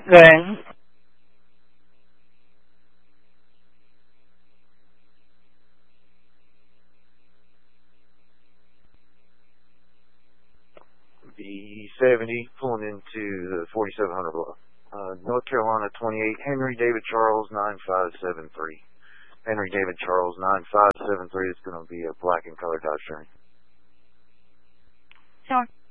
Good. B70 pulling into the 4700 block. North Carolina 28, Henry David Charles 9573. Henry David Charles 9573 is going to be a black and color Dodge Journey. Sure.